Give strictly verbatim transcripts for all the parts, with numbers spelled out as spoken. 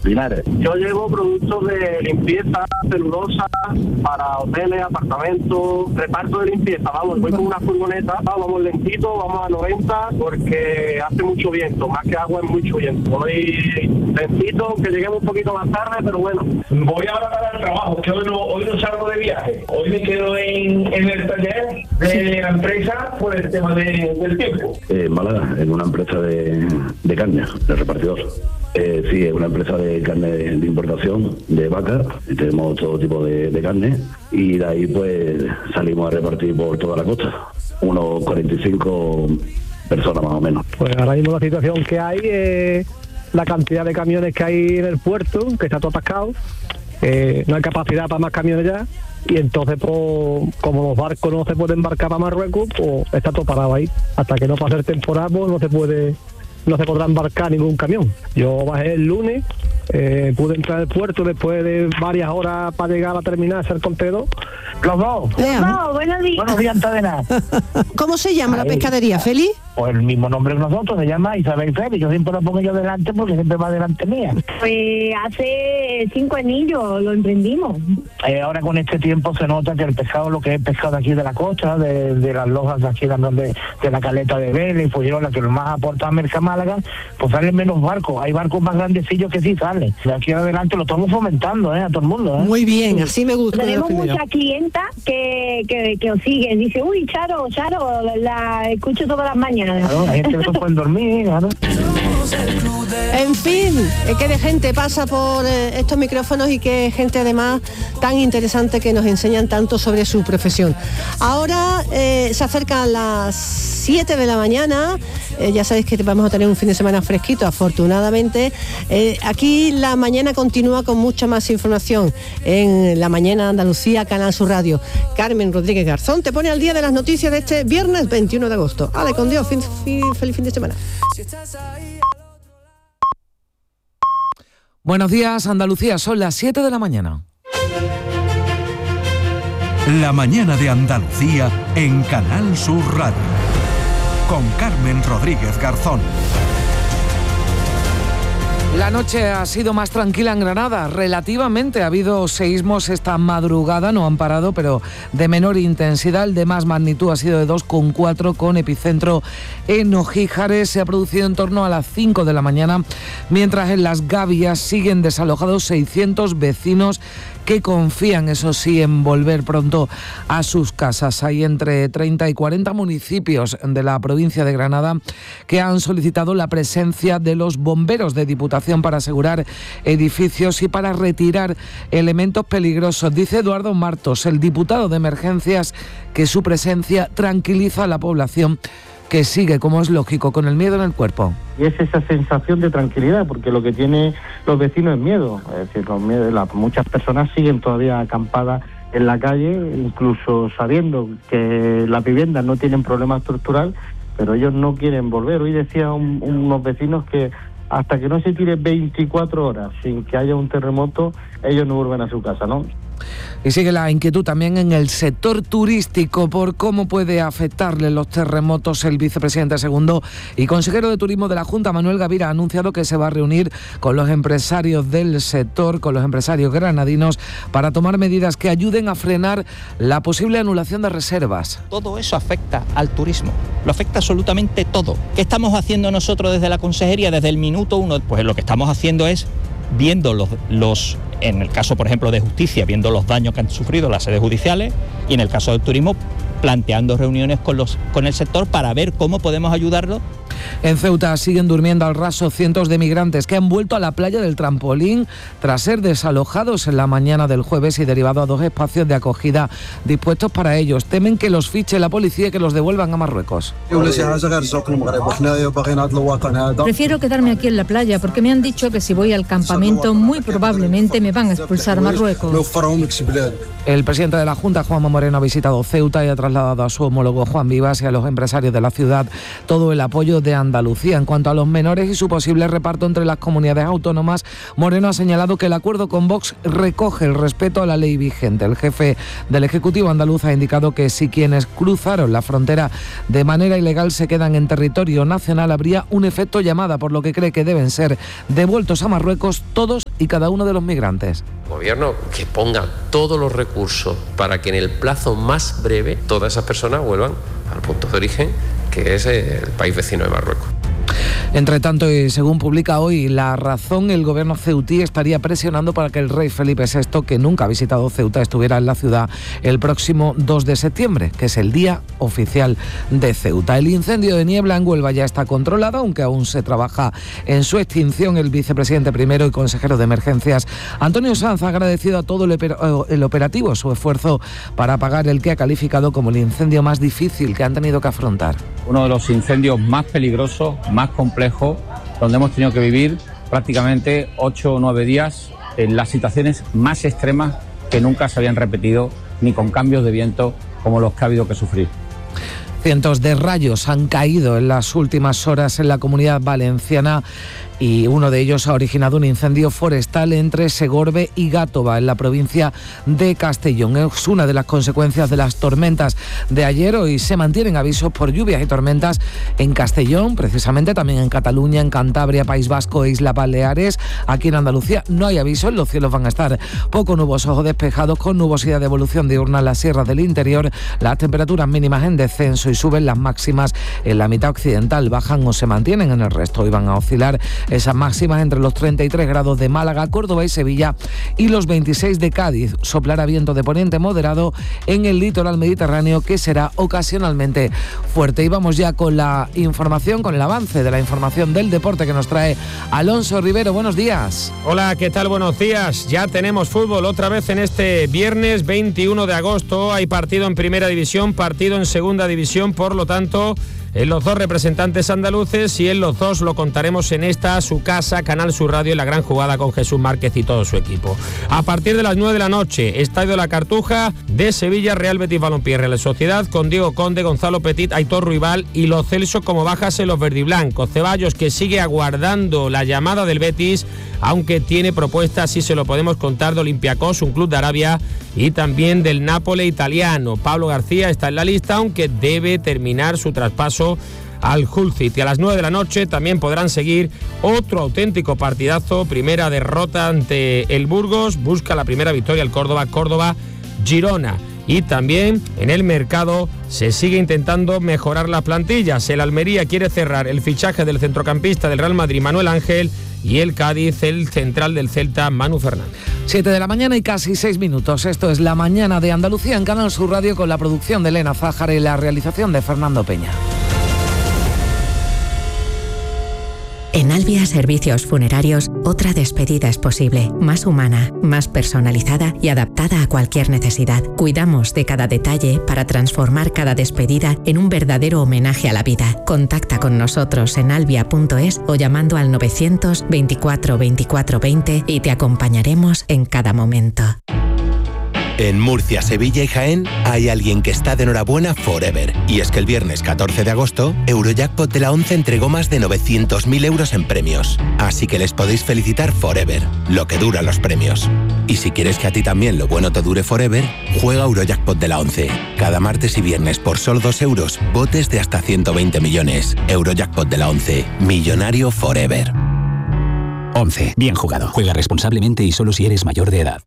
Linares. Yo llevo productos de limpieza, celulosa, para hoteles, apartamentos, reparto de limpieza, vamos, voy con una furgoneta, vamos lentito, vamos a noventa, porque hace mucho viento, más que agua es mucho viento. Voy lentito, que lleguemos un poquito más tarde, pero bueno. Voy ahora para el trabajo, que hoy no, hoy no salgo de viaje, hoy me quedo en, en el taller de la empresa por el tema de, del tiempo. En Málaga, en una empresa de, de carne, de repartidor. Eh, sí, es una empresa de carne de, de importación, de vaca, y tenemos todo tipo de, de carne, y de ahí pues salimos a repartir por toda la costa, unos cuarenta y cinco personas más o menos. Pues ahora mismo la situación que hay es la cantidad de camiones que hay en el puerto, que está todo atascado, eh, no hay capacidad para más camiones ya, y entonces pues, como los barcos no se pueden embarcar para Marruecos, pues está todo parado ahí, hasta que no pase el temporal pues no se puede... no se podrá embarcar ningún camión. Yo bajé el lunes, eh, pude entrar al puerto después de varias horas para llegar a la terminal, hacer contenedor. Los dos. No, buenos días. Buenos días, antes de nada. ¿Cómo se llama Ahí. la pescadería, Feli? Pues el mismo nombre que nosotros, se llama Isabel Feli. Yo siempre lo pongo yo delante porque siempre va delante mía. Pues hace cinco anillos lo emprendimos. Eh, ahora con este tiempo se nota que el pescado, lo que es pescado de aquí de la costa, de, de las lojas de aquí de, de la caleta de Vélez y Fuengirola, que lo más aporta a Merca Málaga, pues salen menos barcos. Hay barcos más grandecillos que sí salen. De aquí adelante lo estamos fomentando, ¿eh? A todo el mundo, ¿eh? Muy bien, así me gusta. Tenemos muchas clientas que, que, que os siguen. Dice, uy, Charo, Charo, la escucho todas las mañanas. Claro, hay gente que no pueden dormir, claro. En fin, qué de gente pasa por eh, estos micrófonos y qué gente además tan interesante que nos enseñan tanto sobre su profesión. Ahora eh, se acercan las siete de la mañana, eh, ya sabéis que vamos a tener un fin de semana fresquito, afortunadamente. Eh, aquí la mañana continúa con mucha más información en La Mañana Andalucía, Canal Sur Radio. Carmen Rodríguez Garzón te pone al día de las noticias de este viernes veintiuno de agosto. Ale, con Dios, fin, fin, feliz fin de semana. Buenos días, Andalucía, son las siete de la mañana. La mañana de Andalucía en Canal Sur Radio. Con Carmen Rodríguez Garzón. La noche ha sido más tranquila en Granada, relativamente. Ha habido seísmos esta madrugada, no han parado, pero de menor intensidad. El de más magnitud ha sido de dos coma cuatro, con epicentro en Ojíjares. Se ha producido en torno a las cinco de la mañana, mientras en Las Gavias siguen desalojados seiscientos vecinos que confían, eso sí, en volver pronto a sus casas. Hay entre treinta y cuarenta municipios de la provincia de Granada que han solicitado la presencia de los bomberos de Diputación para asegurar edificios y para retirar elementos peligrosos. Dice Eduardo Martos, el diputado de Emergencias, que su presencia tranquiliza a la población, que sigue, como es lógico, con el miedo en el cuerpo. Y es esa sensación de tranquilidad, porque lo que tienen los vecinos es miedo. Es decir, los miedos, la, muchas personas siguen todavía acampadas en la calle, incluso sabiendo que las viviendas no tienen problema estructural, pero ellos no quieren volver. Hoy decía un, unos vecinos que hasta que no se tire veinticuatro horas sin que haya un terremoto, ellos no vuelven a su casa, ¿no? Y sigue la inquietud también en el sector turístico por cómo puede afectarle los terremotos. El vicepresidente segundo y consejero de Turismo de la Junta, Manuel Gavira, ha anunciado que se va a reunir con los empresarios del sector, con los empresarios granadinos, para tomar medidas que ayuden a frenar la posible anulación de reservas. Todo eso afecta al turismo, lo afecta absolutamente todo. ¿Qué estamos haciendo nosotros desde la consejería desde el minuto uno? Pues lo que estamos haciendo es viendo los, los, en el caso, por ejemplo, de justicia, viendo los daños que han sufrido las sedes judiciales, y en el caso del turismo, planteando reuniones con, los, con el sector para ver cómo podemos ayudarlo. En Ceuta siguen durmiendo al raso cientos de migrantes que han vuelto a la playa del Trampolín tras ser desalojados en la mañana del jueves y derivado a dos espacios de acogida dispuestos para ellos. Temen que los fiche la policía y que los devuelvan a Marruecos. Prefiero quedarme aquí en la playa porque me han dicho que si voy al campamento muy probablemente me van a expulsar a Marruecos. El presidente de la Junta, Juanma Moreno, ha visitado Ceuta y ha trasladado a su homólogo Juan Vivas y a los empresarios de la ciudad todo el apoyo de Andalucía. En cuanto a los menores y su posible reparto entre las comunidades autónomas, Moreno ha señalado que el acuerdo con Vox recoge el respeto a la ley vigente. El jefe del Ejecutivo andaluz ha indicado que si quienes cruzaron la frontera de manera ilegal se quedan en territorio nacional, habría un efecto llamada, por lo que cree que deben ser devueltos a Marruecos todos y cada uno de los migrantes. Gobierno que ponga todos los recursos para que en el plazo más breve todas esas personas vuelvan al punto de origen, que es el país vecino de Marruecos. Entre tanto, y según publica hoy La Razón, el gobierno ceutí estaría presionando para que el rey Felipe sexto, que nunca ha visitado Ceuta, estuviera en la ciudad el próximo dos de septiembre, que es el día oficial de Ceuta. El incendio de Niebla en Huelva ya está controlado, aunque aún se trabaja en su extinción. El vicepresidente primero y consejero de emergencias, Antonio Sanz, ha agradecido a todo el operativo su esfuerzo para apagar el que ha calificado como el incendio más difícil que han tenido que afrontar. Uno de los incendios más peligrosos, más complejos, donde hemos tenido que vivir prácticamente ocho o nueve días en las situaciones más extremas que nunca se habían repetido, ni con cambios de viento como los que ha habido que sufrir. Cientos de rayos han caído en las últimas horas en la Comunidad Valenciana y uno de ellos ha originado un incendio forestal entre Segorbe y Gátova, en la provincia de Castellón. Es una de las consecuencias de las tormentas de ayer. Hoy se mantienen avisos por lluvias y tormentas en Castellón, precisamente también en Cataluña, en Cantabria, País Vasco e Islas Baleares. Aquí en Andalucía no hay avisos, los cielos van a estar poco nubosos o despejados, con nubosidad de evolución diurna en las sierras del interior. Las temperaturas mínimas en descenso y suben las máximas en la mitad occidental, bajan o se mantienen en el resto y van a oscilar esas máximas entre los treinta y tres grados de Málaga, Córdoba y Sevilla y los veintiséis de Cádiz. Soplará viento de poniente moderado en el litoral mediterráneo, que será ocasionalmente fuerte. Y vamos ya con la información, con el avance de la información del deporte que nos trae Alonso Rivero. Buenos días. Hola, ¿qué tal? Buenos días. Ya tenemos fútbol otra vez en este viernes veintiuno de agosto. Hay partido en Primera División, partido en Segunda División, por lo tanto, en los dos representantes andaluces, y en los dos lo contaremos en esta, su casa, Canal Sur Radio, en la gran jugada con Jesús Márquez y todo su equipo. A partir de las nueve de la noche, Estadio La Cartuja de Sevilla, Real Betis Balompié, Real Sociedad, con Diego Conde, Gonzalo Petit, Aitor Ruibal y Lo Celso como bajas en los verdiblancos. Ceballos, que sigue aguardando la llamada del Betis, aunque tiene propuestas, si se lo podemos contar, de Olympiacos, un club de Arabia, y también del Nápoles italiano. Pablo García está en la lista, aunque debe terminar su traspaso al Hull City. A las nueve de la noche también podrán seguir otro auténtico partidazo. Primera derrota ante el Burgos, busca la primera victoria el Córdoba, Córdoba-Girona. Y también en el mercado se sigue intentando mejorar las plantillas. El Almería quiere cerrar el fichaje del centrocampista del Real Madrid, Manuel Ángel, y el Cádiz, el central del Celta, Manu Fernández. siete de la mañana y casi seis minutos. Esto es La Mañana de Andalucía en Canal Sur Radio, con la producción de Elena Zájara y la realización de Fernando Peña. En Albia Servicios Funerarios, otra despedida es posible, más humana, más personalizada y adaptada a cualquier necesidad. Cuidamos de cada detalle para transformar cada despedida en un verdadero homenaje a la vida. Contacta con nosotros en albia punto es o llamando al novecientos veinticuatro veinticuatro veinte y te acompañaremos en cada momento. En Murcia, Sevilla y Jaén hay alguien que está de enhorabuena forever. Y es que el viernes catorce de agosto, Eurojackpot de la once entregó más de novecientos mil euros en premios. Así que les podéis felicitar forever, lo que duran los premios. Y si quieres que a ti también lo bueno te dure forever, juega Eurojackpot de la once. Cada martes y viernes por solo dos euros, botes de hasta ciento veinte millones. Eurojackpot de la once, millonario forever. once. Bien jugado. Juega responsablemente y solo si eres mayor de edad.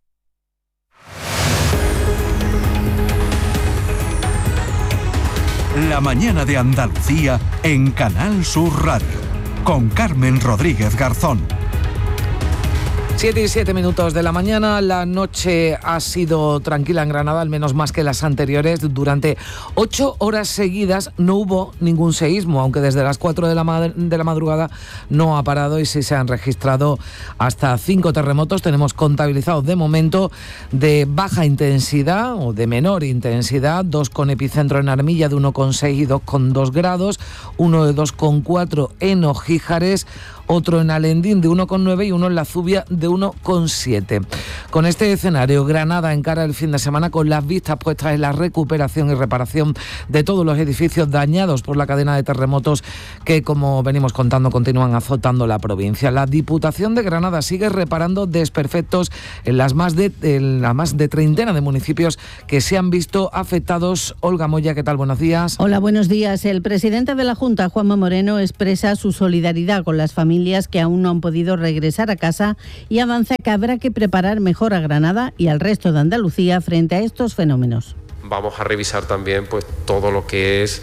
La mañana de Andalucía en Canal Sur Radio, con Carmen Rodríguez Garzón. Siete y siete minutos de la mañana. La noche ha sido tranquila en Granada, al menos más que las anteriores. Durante ocho horas seguidas no hubo ningún seísmo, aunque desde las cuatro de la, ma- de la madrugada no ha parado, y sí se han registrado hasta cinco terremotos. Tenemos contabilizados de momento de baja intensidad o de menor intensidad, dos con epicentro en Armilla de uno coma seis y dos coma dos grados, uno de dos coma cuatro en Ojíjares, otro en Alendín de uno coma nueve y uno en La Zubia de uno coma siete. Con este escenario, Granada encara el fin de semana con las vistas puestas en la recuperación y reparación de todos los edificios dañados por la cadena de terremotos que, como venimos contando, continúan azotando la provincia. La Diputación de Granada sigue reparando desperfectos en las más de, en la más de treintena de municipios que se han visto afectados. Olga Moya, ¿qué tal? Buenos días. Hola, buenos días. El presidente de la Junta, Juanma Moreno, expresa su solidaridad con las familias familias que aún no han podido regresar a casa y avanza que habrá que preparar mejor a Granada y al resto de Andalucía frente a estos fenómenos. Vamos a revisar también pues todo lo que es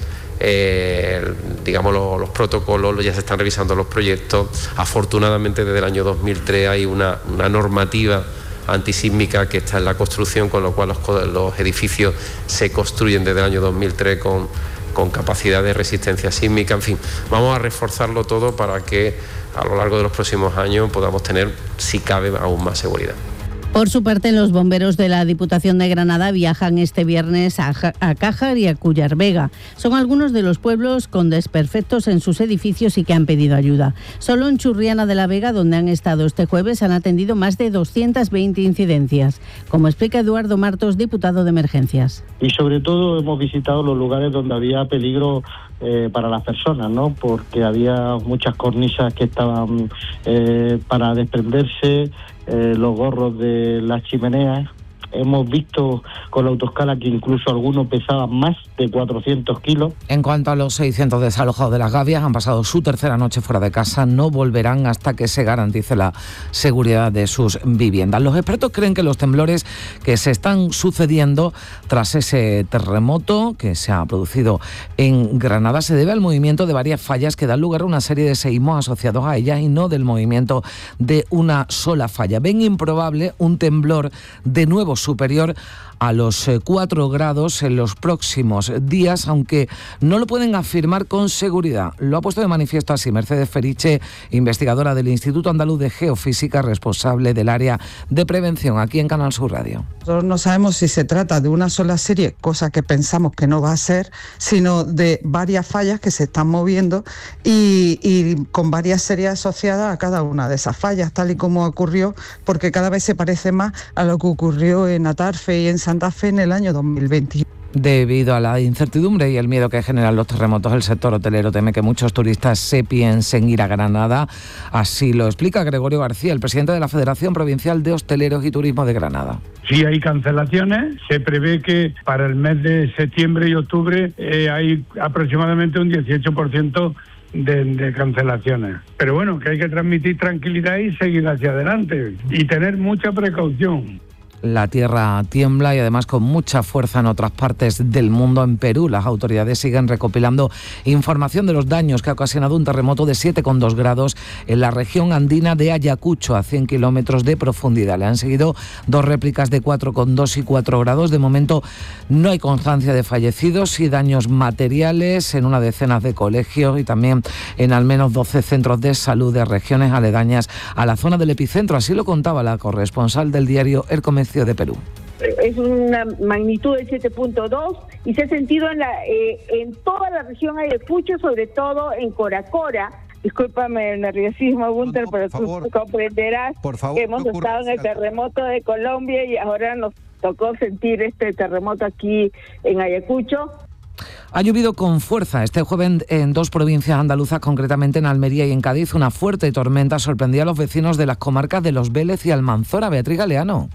Eh, digamos los, los protocolos, ya se están revisando los proyectos. Afortunadamente desde el año dos mil tres hay una, una normativa antisísmica que está en la construcción, con lo cual los, los edificios se construyen desde el año dos mil tres con, con capacidad de resistencia sísmica. En fin, vamos a reforzarlo todo para que a lo largo de los próximos años podamos tener, si cabe, aún más seguridad. Por su parte, los bomberos de la Diputación de Granada viajan este viernes a, a Cájar y a Cuyar Vega. Son algunos de los pueblos con desperfectos en sus edificios y que han pedido ayuda. Solo en Churriana de la Vega, donde han estado este jueves, han atendido más de doscientas veinte incidencias, como explica Eduardo Martos, diputado de Emergencias. Y sobre todo hemos visitado los lugares donde había peligro eh, para las personas, ¿no? Porque había muchas cornisas que estaban eh, para desprenderse, Eh, los gorros de las chimeneas. Hemos visto con la autoescala que incluso algunos pesaban más de cuatrocientos kilos. En cuanto a los seiscientos desalojados de las Gavias, han pasado su tercera noche fuera de casa, no volverán hasta que se garantice la seguridad de sus viviendas. Los expertos creen que los temblores que se están sucediendo tras ese terremoto que se ha producido en Granada se debe al movimiento de varias fallas que dan lugar a una serie de seísmos asociados a ellas y no del movimiento de una sola falla. Ven improbable un temblor de nuevo superior a los cuatro grados en los próximos días, aunque no lo pueden afirmar con seguridad. Lo ha puesto de manifiesto así Mercedes Feriche, investigadora del Instituto Andaluz de Geofísica, responsable del área de prevención aquí en Canal Sur Radio. Nosotros no sabemos si se trata de una sola serie, cosa que pensamos que no va a ser, sino de varias fallas que se están moviendo y, y con varias series asociadas a cada una de esas fallas, tal y como ocurrió, porque cada vez se parece más a lo que ocurrió en Atarfe y en Santa Fe en el año dos mil veintiuno. Debido a la incertidumbre y el miedo que generan los terremotos, el sector hotelero teme que muchos turistas se piensen ir a Granada. Así lo explica Gregorio García, el presidente de la Federación Provincial de Hosteleros y Turismo de Granada. Sí hay cancelaciones, se prevé que para el mes de septiembre y octubre eh, hay aproximadamente un dieciocho por ciento de, de cancelaciones. Pero bueno, que hay que transmitir tranquilidad y seguir hacia adelante y tener mucha precaución. La tierra tiembla y además con mucha fuerza en otras partes del mundo. En Perú, las autoridades siguen recopilando información de los daños que ha ocasionado un terremoto de siete coma dos grados en la región andina de Ayacucho, a cien kilómetros de profundidad. Le han seguido dos réplicas de cuatro coma dos y cuatro grados. De momento no hay constancia de fallecidos y daños materiales en una decena de colegios y también en al menos doce centros de salud de regiones aledañas a la zona del epicentro. Así lo contaba la corresponsal del diario El Comercio de Perú. Es una magnitud de siete punto dos y se ha sentido en, la, eh, en toda la región Ayacucho, sobre todo en Coracora. Discúlpame el nerviosismo, Gunter, no, pero favor, tú comprenderás por favor, que hemos no estado en el terremoto de Colombia y ahora nos tocó sentir este terremoto aquí en Ayacucho. Ha llovido con fuerza este jueves en, en dos provincias andaluzas, concretamente en Almería y en Cádiz. Una fuerte tormenta sorprendía a los vecinos de las comarcas de Los Vélez y Almanzora. Beatriz Galeano.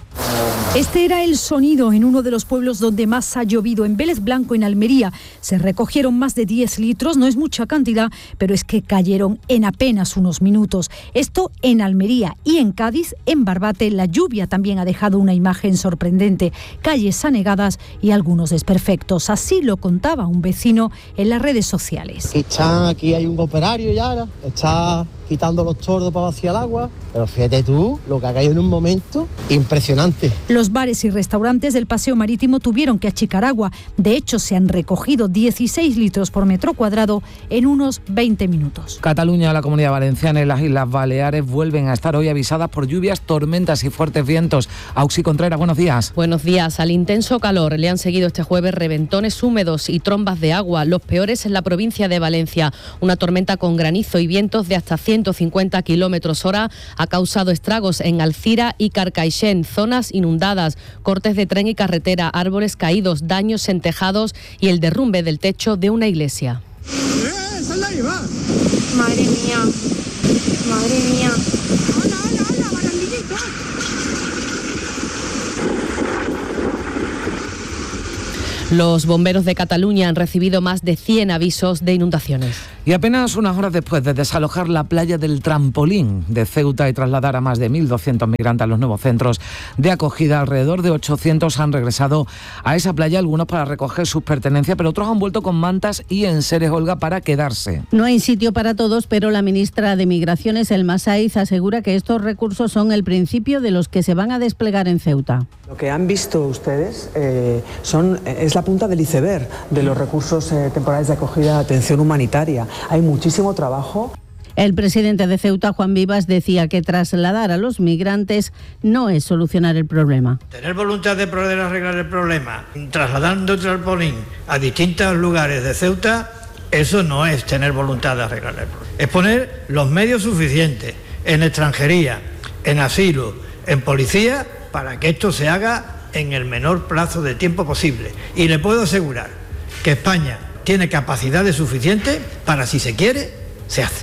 Este era el sonido en uno de los pueblos donde más ha llovido, en Vélez Blanco, en Almería. Se recogieron más de diez litros, no es mucha cantidad, pero es que cayeron en apenas unos minutos. Esto en Almería y en Cádiz, en Barbate, la lluvia también ha dejado una imagen sorprendente. Calles anegadas y algunos desperfectos. Así lo contaba un vecino en las redes sociales. Están, aquí hay un operario ya, está quitando los tordos para vaciar el agua, pero fíjate tú lo que ha caído en un momento impresionante. Los bares y restaurantes del Paseo Marítimo tuvieron que achicar agua. De hecho, se han recogido dieciséis litros por metro cuadrado en unos veinte minutos. Cataluña, la Comunidad Valenciana y las Islas Baleares vuelven a estar hoy avisadas por lluvias, tormentas y fuertes vientos. Auxi Contreras, buenos días. Buenos días. Al intenso calor le han seguido este jueves reventones húmedos y trombas de agua, los peores en la provincia de Valencia. Una tormenta con granizo y vientos de hasta ciento cincuenta kilómetros hora ha causado estragos en Alcira y Carcaixent, zonas inundadas, cortes de tren y carretera, árboles caídos, daños en tejados y el derrumbe del techo de una iglesia. ¡Eh! ¡Esa es la Iva! Madre mía, madre mía. ¡Hola, hola, hola, barandillito! Los bomberos de Cataluña han recibido más de cien avisos de inundaciones. Y apenas unas horas después de desalojar la playa del Trampolín de Ceuta y trasladar a más de mil doscientos migrantes a los nuevos centros de acogida, alrededor de ochocientos han regresado a esa playa, algunos para recoger sus pertenencias, pero otros han vuelto con mantas y enseres, Olga, para quedarse. No hay sitio para todos, pero la ministra de Migraciones, Elma Saiz, asegura que estos recursos son el principio de los que se van a desplegar en Ceuta. Lo que han visto ustedes eh, son, es la punta del iceberg de los recursos eh, temporales de acogida de atención humanitaria. Hay muchísimo trabajo. El presidente de Ceuta, Juan Vivas, decía que trasladar a los migrantes no es solucionar el problema. Tener voluntad de poder arreglar el problema, trasladando el trampolín a distintos lugares de Ceuta, eso no es tener voluntad de arreglar el problema. Es poner los medios suficientes en extranjería, en asilo, en policía, para que esto se haga en el menor plazo de tiempo posible. Y le puedo asegurar que España tiene capacidades suficientes para, si se quiere, se hace.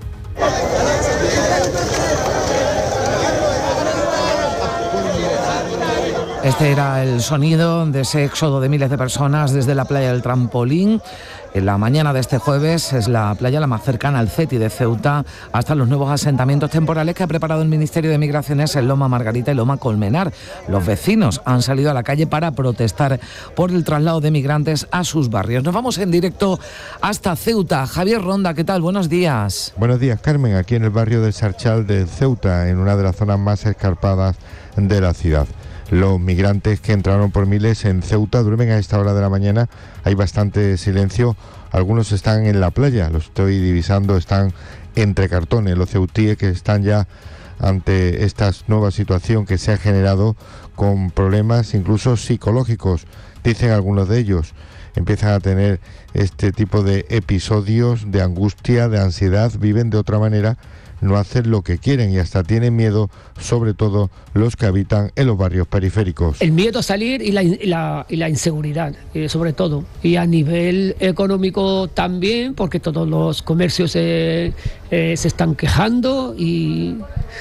Este era el sonido de ese éxodo de miles de personas desde la playa del Trampolín. En la mañana de este jueves es la playa la más cercana al CETI de Ceuta, hasta los nuevos asentamientos temporales que ha preparado el Ministerio de Migraciones en Loma Margarita y Loma Colmenar. Los vecinos han salido a la calle para protestar por el traslado de migrantes a sus barrios. Nos vamos en directo hasta Ceuta. Javier Ronda, ¿qué tal? Buenos días. Buenos días, Carmen. Aquí en el barrio del Sarchal de Ceuta, en una de las zonas más escarpadas de la ciudad. Los migrantes que entraron por miles en Ceuta duermen a esta hora de la mañana. Hay bastante silencio. Algunos están en la playa, los estoy divisando, están entre cartones. Los ceutíes que están ya ante esta nueva situación que se ha generado con problemas incluso psicológicos. Dicen algunos de ellos, empiezan a tener este tipo de episodios de angustia, de ansiedad, viven de otra manera, no hacen lo que quieren y hasta tienen miedo, sobre todo los que habitan en los barrios periféricos. El miedo a salir y la, y la, y la inseguridad, eh, sobre todo. Y a nivel económico también, porque todos los comercios eh, eh, se están quejando y,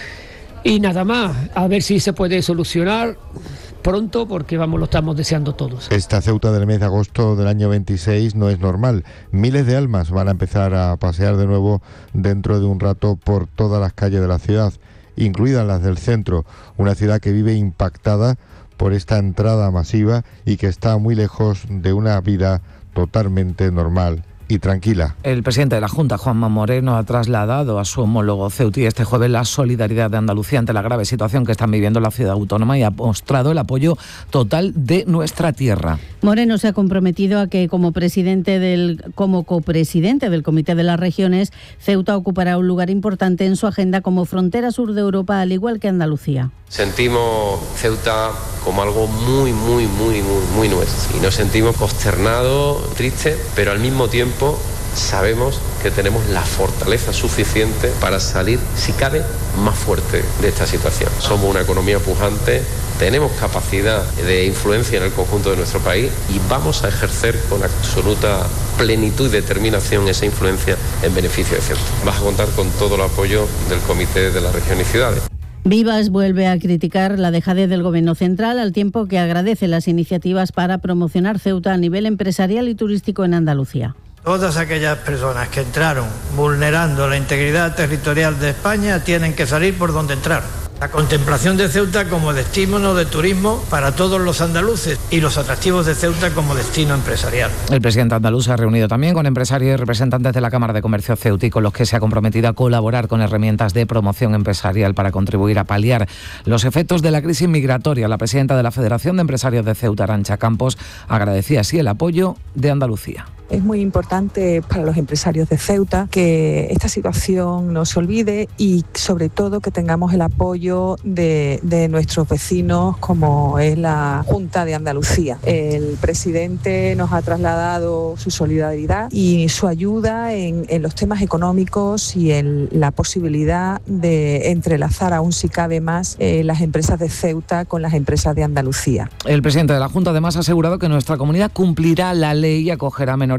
y nada más. A ver si se puede solucionar pronto, porque vamos, lo estamos deseando todos. Esta Ceuta del mes de agosto del año veintiséis no es normal. Miles de almas van a empezar a pasear de nuevo dentro de un rato por todas las calles de la ciudad, incluidas las del centro, una ciudad que vive impactada por esta entrada masiva y que está muy lejos de una vida totalmente normal y tranquila. El presidente de la Junta, Juanma Moreno, ha trasladado a su homólogo ceutí este jueves la solidaridad de Andalucía ante la grave situación que están viviendo la ciudad autónoma y ha mostrado el apoyo total de nuestra tierra. Moreno se ha comprometido a que como presidente del como copresidente del Comité de las Regiones, Ceuta ocupará un lugar importante en su agenda como frontera sur de Europa, al igual que Andalucía. Sentimos Ceuta como algo muy, muy, muy, muy, muy nuestro y nos sentimos consternados, tristes, pero al mismo tiempo sabemos que tenemos la fortaleza suficiente para salir, si cabe, más fuerte de esta situación. Somos una economía pujante, tenemos capacidad de influencia en el conjunto de nuestro país y vamos a ejercer con absoluta plenitud y determinación esa influencia en beneficio de Ceuta. Vas a contar con todo el apoyo del Comité de la Región y Ciudades. Vivas vuelve a criticar la dejadez del Gobierno central, al tiempo que agradece las iniciativas para promocionar Ceuta a nivel empresarial y turístico en Andalucía. Todas aquellas personas que entraron vulnerando la integridad territorial de España tienen que salir por donde entraron. La contemplación de Ceuta como destino de turismo para todos los andaluces y los atractivos de Ceuta como destino empresarial. El presidente andaluz se ha reunido también con empresarios y representantes de la Cámara de Comercio ceutí, con los que se ha comprometido a colaborar con herramientas de promoción empresarial para contribuir a paliar los efectos de la crisis migratoria. La presidenta de la Federación de Empresarios de Ceuta, Arantxa Campos, agradecía así el apoyo de Andalucía. Es muy importante para los empresarios de Ceuta que esta situación no se olvide y sobre todo que tengamos el apoyo de, de nuestros vecinos como es la Junta de Andalucía. El presidente nos ha trasladado su solidaridad y su ayuda en, en los temas económicos y en la posibilidad de entrelazar aún si cabe más eh, las empresas de Ceuta con las empresas de Andalucía. El presidente de la Junta además ha asegurado que nuestra comunidad cumplirá la ley y acogerá menores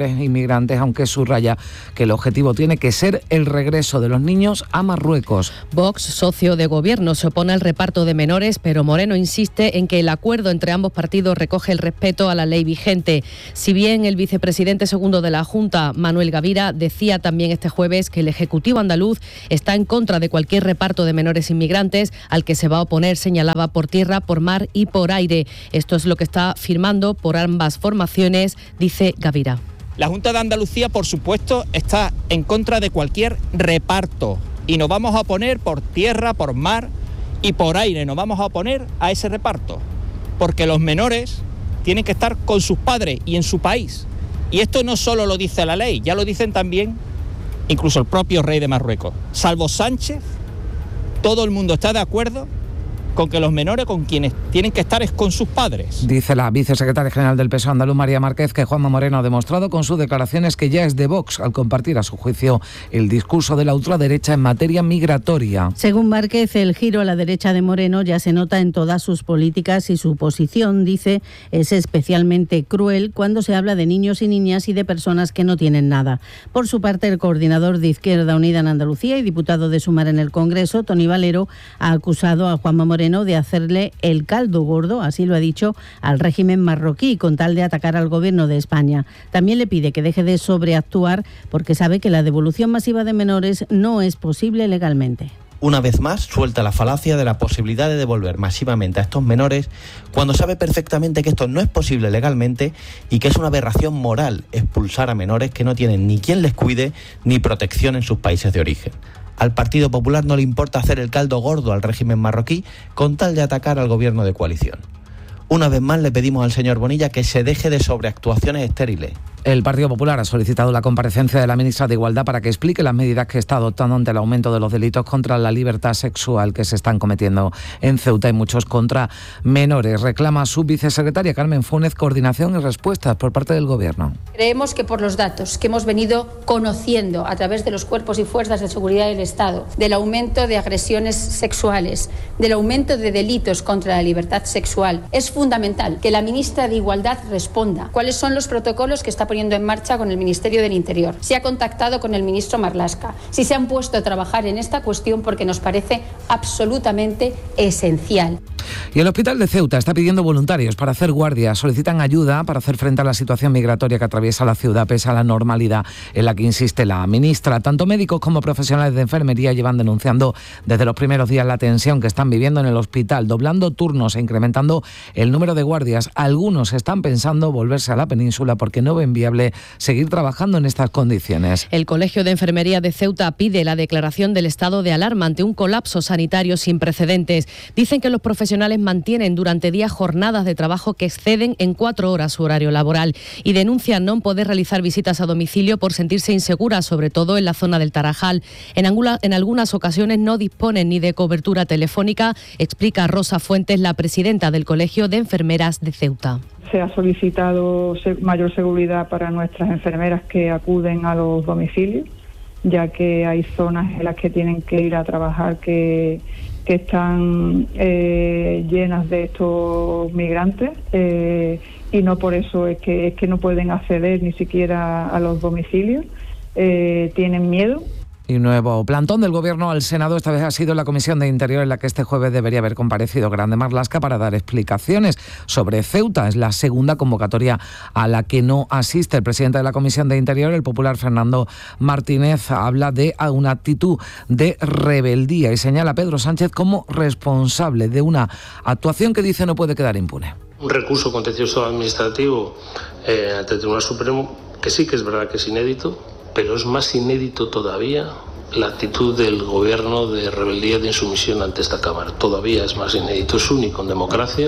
menores inmigrantes, aunque subraya que el objetivo tiene que ser el regreso de los niños a Marruecos. Vox, socio de gobierno, se opone al reparto de menores, pero Moreno insiste en que el acuerdo entre ambos partidos recoge el respeto a la ley vigente. Si bien el vicepresidente segundo de la Junta, Manuel Gavira, decía también este jueves que el Ejecutivo andaluz está en contra de cualquier reparto de menores inmigrantes, al que se va a oponer, señalaba, por tierra, por mar y por aire. Esto es lo que está firmando por ambas formaciones, dice Gavira. La Junta de Andalucía, por supuesto, está en contra de cualquier reparto y nos vamos a oponer por tierra, por mar y por aire. Nos vamos a oponer a ese reparto, porque los menores tienen que estar con sus padres y en su país. Y esto no solo lo dice la ley, ya lo dicen también incluso el propio rey de Marruecos. Salvo Sánchez, todo el mundo está de acuerdo con que los menores con quienes tienen que estar es con sus padres. Dice la vicesecretaria general del P S O E andaluz, María Márquez, que Juanma Moreno ha demostrado con sus declaraciones que ya es de Vox al compartir, a su juicio, el discurso de la ultraderecha en materia migratoria. Según Márquez, el giro a la derecha de Moreno ya se nota en todas sus políticas y su posición, dice, es especialmente cruel cuando se habla de niños y niñas y de personas que no tienen nada. Por su parte, el coordinador de Izquierda Unida en Andalucía y diputado de Sumar en el Congreso, Tony Valero, ha acusado a Juanma Moreno de hacerle el caldo gordo, así lo ha dicho, al régimen marroquí con tal de atacar al gobierno de España. También le pide que deje de sobreactuar porque sabe que la devolución masiva de menores no es posible legalmente. Una vez más, suelta la falacia de la posibilidad de devolver masivamente a estos menores cuando sabe perfectamente que esto no es posible legalmente y que es una aberración moral expulsar a menores que no tienen ni quien les cuide ni protección en sus países de origen. Al Partido Popular no le importa hacer el caldo gordo al régimen marroquí con tal de atacar al gobierno de coalición. Una vez más le pedimos al señor Bonilla que se deje de sobreactuaciones estériles. El Partido Popular ha solicitado la comparecencia de la ministra de Igualdad para que explique las medidas que está adoptando ante el aumento de los delitos contra la libertad sexual que se están cometiendo en Ceuta y muchos contra menores. Reclama su vicesecretaria Carmen Fúnez coordinación y respuestas por parte del Gobierno. Creemos que por los datos que hemos venido conociendo a través de los cuerpos y fuerzas de seguridad del Estado, del aumento de agresiones sexuales, del aumento de delitos contra la libertad sexual, es fundamental que la ministra de Igualdad responda cuáles son los protocolos que está poniendo en marcha con el Ministerio del Interior, si ha contactado con el ministro Marlaska, si se han puesto a trabajar en esta cuestión porque nos parece absolutamente esencial. Y el Hospital de Ceuta está pidiendo voluntarios para hacer guardia. Solicitan ayuda para hacer frente a la situación migratoria que atraviesa la ciudad pese a la normalidad en la que insiste la ministra. Tanto médicos como profesionales de enfermería llevan denunciando desde los primeros días la tensión que están viviendo en el hospital, doblando turnos e incrementando el número de guardias. Algunos están pensando volverse a la península porque no ven viable seguir trabajando en estas condiciones. El Colegio de Enfermería de Ceuta pide la declaración del estado de alarma ante un colapso sanitario sin precedentes. Dicen que los profesionales mantienen durante días jornadas de trabajo que exceden en cuatro horas su horario laboral y denuncian no poder realizar visitas a domicilio por sentirse inseguras, sobre todo en la zona del Tarajal. En, angula, en algunas ocasiones no disponen ni de cobertura telefónica, explica Rosa Fuentes, la presidenta del Colegio de Enfermeras de Ceuta. Se ha solicitado mayor seguridad para nuestras enfermeras que acuden a los domicilios, ya que hay zonas en las que tienen que ir a trabajar que que están eh, llenas de estos migrantes eh, y no por eso es que, es que no pueden acceder ni siquiera a los domicilios, eh, tienen miedo. Y un nuevo plantón del Gobierno al Senado. Esta vez ha sido la Comisión de Interior en la que este jueves debería haber comparecido Grande Marlaska para dar explicaciones sobre Ceuta. Es la segunda convocatoria a la que no asiste. El presidente de la Comisión de Interior, el popular Fernando Martínez, habla de una actitud de rebeldía y señala a Pedro Sánchez como responsable de una actuación que dice no puede quedar impune. Un recurso contencioso administrativo eh, ante el Tribunal Supremo, que sí que es verdad que es inédito, pero es más inédito todavía la actitud del Gobierno de rebeldía, de insumisión ante esta Cámara. Todavía es más inédito, es único en democracia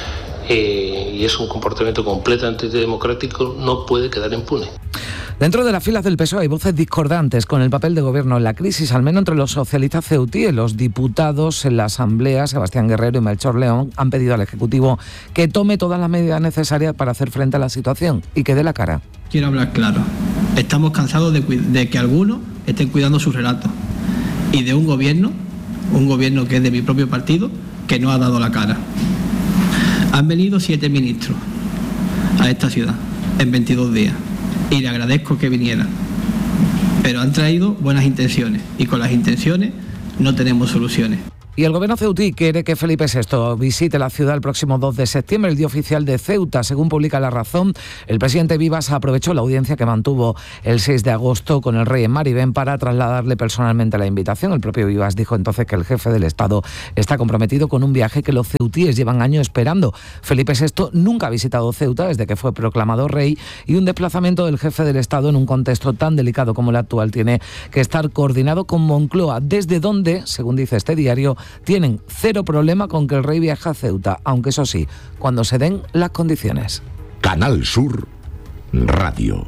eh, y es un comportamiento completamente antidemocrático, no puede quedar impune. Dentro de las filas del P S O E hay voces discordantes con el papel de Gobierno en la crisis, al menos entre los socialistas ceutíes. Los diputados en la Asamblea, Sebastián Guerrero y Melchor León, han pedido al Ejecutivo que tome todas las medidas necesarias para hacer frente a la situación y que dé la cara. Quiero hablar claro. Estamos cansados de, de que algunos estén cuidando sus relatos y de un gobierno, un gobierno que es de mi propio partido, que no ha dado la cara. Han venido siete ministros a esta ciudad en veintidós días. y le agradezco que viniera, pero han traído buenas intenciones y con las intenciones no tenemos soluciones. Y el gobierno ceutí quiere que Felipe sexto visite la ciudad el próximo dos de septiembre, el día oficial de Ceuta. Según publica La Razón, el presidente Vivas aprovechó la audiencia que mantuvo el seis de agosto con el rey en Maribén para trasladarle personalmente la invitación. El propio Vivas dijo entonces que el jefe del Estado está comprometido con un viaje que los ceutíes llevan años esperando. Felipe sexto nunca ha visitado Ceuta desde que fue proclamado rey, y un desplazamiento del jefe del Estado en un contexto tan delicado como el actual tiene que estar coordinado con Moncloa, desde donde, según dice este diario, tienen cero problema con que el rey viaje a Ceuta, aunque eso sí, cuando se den las condiciones. Canal Sur Radio.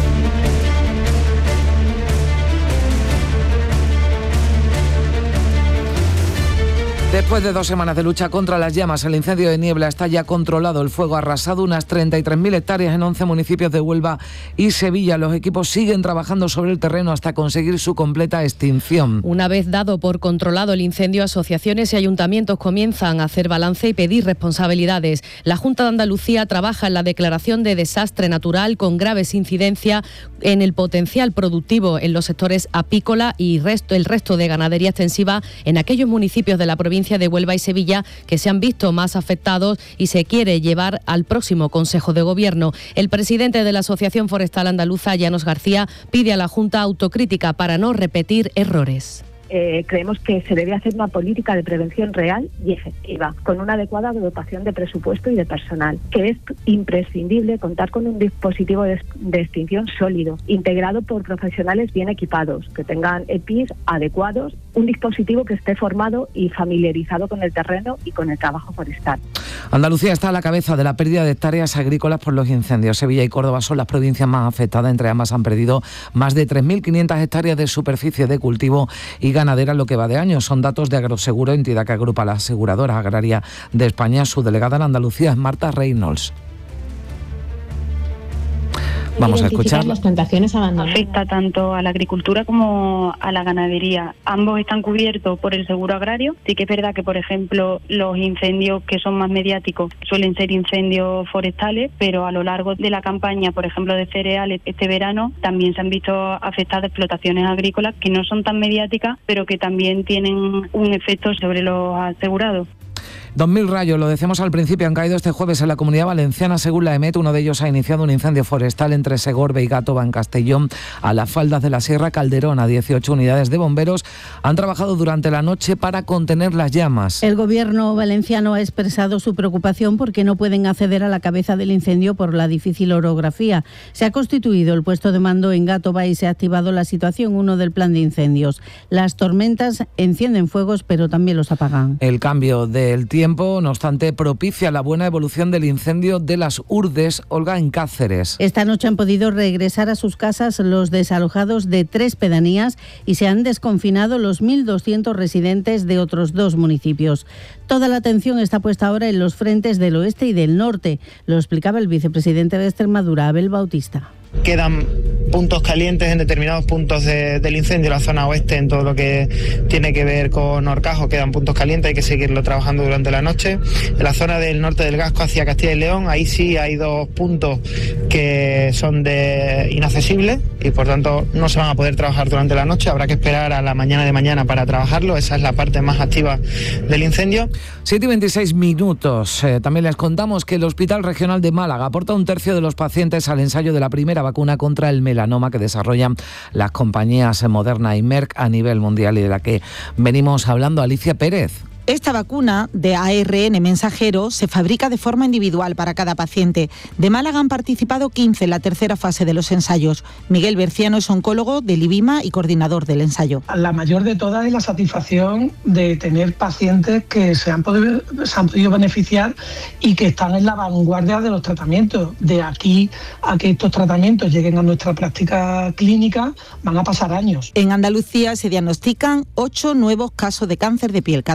Después de dos semanas de lucha contra las llamas, el incendio de Niebla está ya controlado. El fuego ha arrasado unas treinta y tres mil hectáreas en once municipios de Huelva y Sevilla. Los equipos siguen trabajando sobre el terreno hasta conseguir su completa extinción. Una vez dado por controlado el incendio, asociaciones y ayuntamientos comienzan a hacer balance y pedir responsabilidades. La Junta de Andalucía trabaja en la declaración de desastre natural con graves incidencias en el potencial productivo en los sectores apícola y resto, el resto de ganadería extensiva en aquellos municipios de la provincia de Huelva y Sevilla que se han visto más afectados, y se quiere llevar al próximo Consejo de Gobierno. El presidente de la Asociación Forestal Andaluza, Llanos García, pide a la Junta autocrítica para no repetir errores. Eh, creemos que se debe hacer una política de prevención real y efectiva, con una adecuada dotación de presupuesto y de personal, que es imprescindible contar con un dispositivo de, de extinción sólido, integrado por profesionales bien equipados, que tengan E P I s adecuados, un dispositivo que esté formado y familiarizado con el terreno y con el trabajo forestal. Andalucía está a la cabeza de la pérdida de hectáreas agrícolas por los incendios. Sevilla y Córdoba son las provincias más afectadas. Entre ambas han perdido más de tres mil quinientas hectáreas de superficie de cultivo y ganadera lo que va de año. Son datos de Agroseguro, entidad que agrupa las aseguradoras agrarias de España. Su delegada en Andalucía es Marta Reynolds. Vamos a escuchar. Las plantaciones abandonadas. Afecta tanto a la agricultura como a la ganadería. Ambos están cubiertos por el seguro agrario. Sí que es verdad que, por ejemplo, los incendios que son más mediáticos suelen ser incendios forestales, pero a lo largo de la campaña, por ejemplo, de cereales este verano, también se han visto afectadas explotaciones agrícolas que no son tan mediáticas, pero que también tienen un efecto sobre los asegurados. dos mil rayos, lo decíamos al principio, han caído este jueves en la Comunidad Valenciana, según la EMET. Uno de ellos ha iniciado un incendio forestal entre Segorbe y Gátova, en Castellón, a las faldas de la Sierra Calderona. dieciocho unidades de bomberos han trabajado durante la noche para contener las llamas. El gobierno valenciano ha expresado su preocupación porque no pueden acceder a la cabeza del incendio por la difícil orografía. Se ha constituido el puesto de mando en Gátova y se ha activado la situación uno del plan de incendios. Las tormentas encienden fuegos, pero también los apagan. El cambio del tiempo tiempo, no obstante, propicia la buena evolución del incendio de las Urdes, Olga, en Cáceres. Esta noche han podido regresar a sus casas los desalojados de tres pedanías y se han desconfinado los mil doscientos residentes de otros dos municipios. Toda la atención está puesta ahora en los frentes del oeste y del norte, lo explicaba el vicepresidente de Extremadura, Abel Bautista. Quedan puntos calientes en determinados puntos de, del incendio, la zona oeste, en todo lo que tiene que ver con Horcajo, quedan puntos calientes, hay que seguirlo trabajando durante la noche. En la zona del norte del Gasco hacia Castilla y León, ahí sí hay dos puntos que son de inaccesibles y por tanto no se van a poder trabajar durante la noche, habrá que esperar a la mañana de mañana para trabajarlo, esa es la parte más activa del incendio. siete y veintiséis minutos, eh, también les contamos que el Hospital Regional de Málaga aporta un tercio de los pacientes al ensayo de la primera vacuna contra el melanoma que desarrollan las compañías Moderna y Merck a nivel mundial y de la que venimos hablando. Alicia Pérez. Esta vacuna de A R N mensajero se fabrica de forma individual para cada paciente. De Málaga han participado quince en la tercera fase de los ensayos. Miguel Berciano es oncólogo del I B I M A y coordinador del ensayo. La mayor de todas es la satisfacción de tener pacientes que se han podido, se han podido beneficiar y que están en la vanguardia de los tratamientos. De aquí a que estos tratamientos lleguen a nuestra práctica clínica van a pasar años. En Andalucía se diagnostican ocho nuevos casos de cáncer de piel cada día.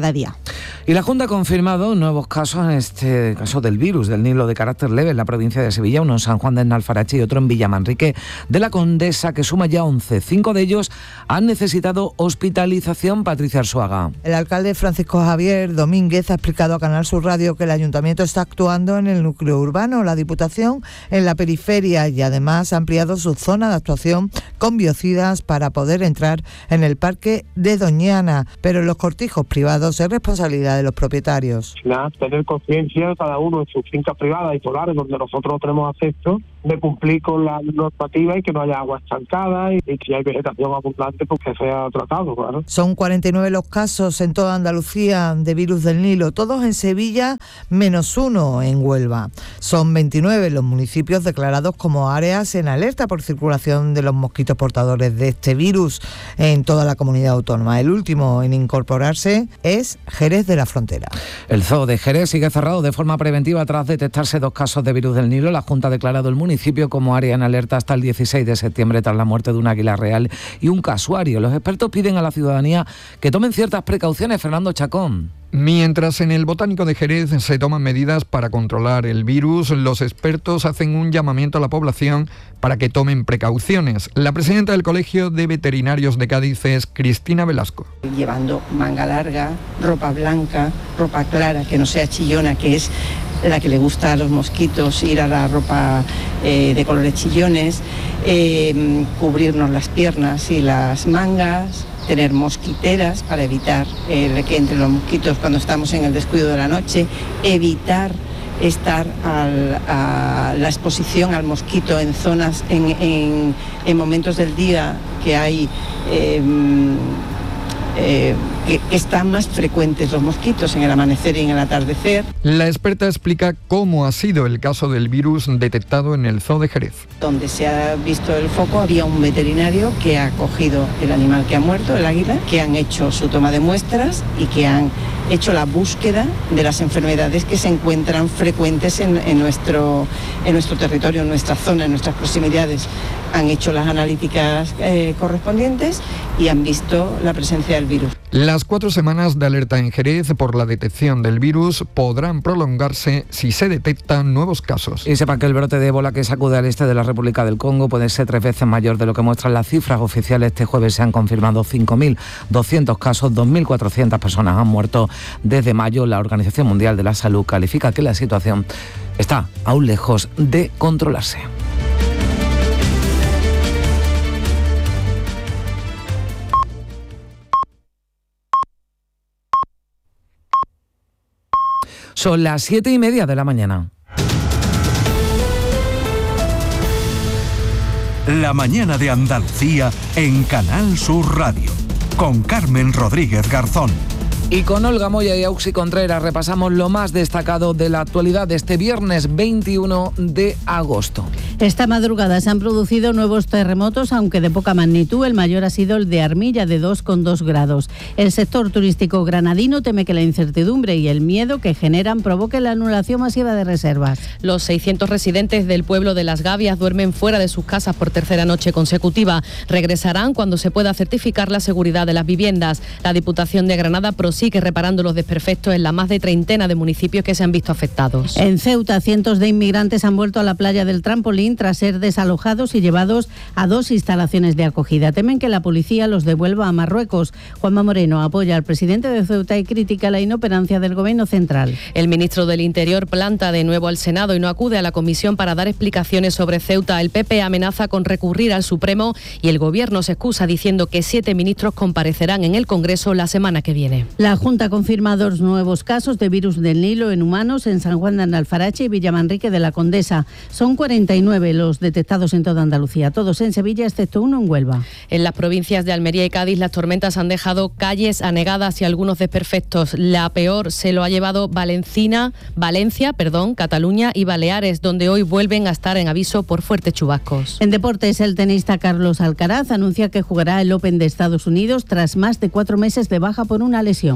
Y la Junta ha confirmado nuevos casos, en este caso del virus del Nilo de carácter leve en la provincia de Sevilla, uno en San Juan de Alfarache y otro en Villamanrique de la Condesa, que suma ya once. Cinco de ellos han necesitado hospitalización. Patricia Arzuaga. El alcalde Francisco Javier Domínguez ha explicado a Canal Sur Radio que el ayuntamiento está actuando en el núcleo urbano, la Diputación en la periferia, y además ha ampliado su zona de actuación con biocidas para poder entrar en el parque de Doñana, pero en los cortijos privados es responsabilidad de los propietarios. Nada, tener conciencia cada uno en sus fincas privadas y solares donde nosotros no tenemos acceso, de cumplir con la normativa y que no haya agua estancada y, y que hay vegetación abundante, pues que sea tratado, claro. Son cuarenta y nueve los casos en toda Andalucía de virus del Nilo, todos en Sevilla, menos uno en Huelva. Son veintinueve los municipios declarados como áreas en alerta por circulación de los mosquitos portadores de este virus en toda la comunidad autónoma. El último en incorporarse es Jerez de la Frontera. El zoo de Jerez sigue cerrado de forma preventiva tras detectarse dos casos de virus del Nilo. La Junta ha declarado el municipio como área en alerta hasta el dieciséis de septiembre tras la muerte de un águila real y un casuario. Los expertos piden a la ciudadanía que tomen ciertas precauciones. Fernando Chacón. Mientras en el Botánico de Jerez se toman medidas para controlar el virus, los expertos hacen un llamamiento a la población para que tomen precauciones. La presidenta del Colegio de Veterinarios de Cádiz es Cristina Velasco. Llevando manga larga, ropa blanca, ropa clara, que no sea chillona, que es la que le gusta a los mosquitos, ir a la ropa eh, de colores chillones, eh, cubrirnos las piernas y las mangas, tener mosquiteras para evitar eh, que entre los mosquitos cuando estamos en el descuido de la noche, evitar estar al, a la exposición al mosquito en zonas, en, en, en momentos del día que hay... Eh, Eh, que, que están más frecuentes los mosquitos en el amanecer y en el atardecer. La experta explica cómo ha sido el caso del virus detectado en el zoo de Jerez. Donde se ha visto el foco había un veterinario que ha cogido el animal que ha muerto, el águila, que han hecho su toma de muestras y que han hecho la búsqueda de las enfermedades que se encuentran frecuentes en, en, nuestro, en nuestro territorio, en nuestra zona, en nuestras proximidades. Han hecho las analíticas eh, correspondientes y han visto la presencia del virus. Las cuatro semanas de alerta en Jerez por la detección del virus podrán prolongarse si se detectan nuevos casos. Y sepan que el brote de ébola que sacude al este de la República del Congo puede ser tres veces mayor de lo que muestran las cifras oficiales. Este jueves se han confirmado cinco mil doscientos casos, dos mil cuatrocientas personas han muerto desde mayo. La Organización Mundial de la Salud califica que la situación está aún lejos de controlarse. Son las siete y media de la mañana. La mañana de Andalucía en Canal Sur Radio, con Carmen Rodríguez Garzón. Y con Olga Moya y Auxi Contreras repasamos lo más destacado de la actualidad de este viernes veintiuno de agosto. Esta madrugada se han producido nuevos terremotos, aunque de poca magnitud. El mayor ha sido el de Armilla, de dos coma dos grados. El sector turístico granadino teme que la incertidumbre y el miedo que generan provoque la anulación masiva de reservas. Los seiscientos residentes del pueblo de Las Gavias duermen fuera de sus casas por tercera noche consecutiva. Regresarán cuando se pueda certificar la seguridad de las viviendas. La Diputación de Granada prosigue reparando los desperfectos en la más de treintena de municipios que se han visto afectados. En Ceuta, cientos de inmigrantes han vuelto a la playa del Trampolín tras ser desalojados y llevados a dos instalaciones de acogida. Temen que la policía los devuelva a Marruecos. Juanma Moreno apoya al presidente de Ceuta y critica la inoperancia del Gobierno central. El ministro del Interior planta de nuevo al Senado y no acude a la comisión para dar explicaciones sobre Ceuta. El P P amenaza con recurrir al Supremo y el Gobierno se excusa diciendo que siete ministros comparecerán en el Congreso la semana que viene. La Junta ha confirmado dos nuevos casos de virus del Nilo en humanos en San Juan de Alfarache y Villamanrique de la Condesa. Son cuarenta y nueve los detectados en toda Andalucía, todos en Sevilla, excepto uno en Huelva. En las provincias de Almería y Cádiz, las tormentas han dejado calles anegadas y algunos desperfectos. La peor se lo ha llevado Valencina, Valencia, perdón, Cataluña y Baleares, donde hoy vuelven a estar en aviso por fuertes chubascos. En deportes, el tenista Carlos Alcaraz anuncia que jugará el Open de Estados Unidos tras más de cuatro meses de baja por una lesión.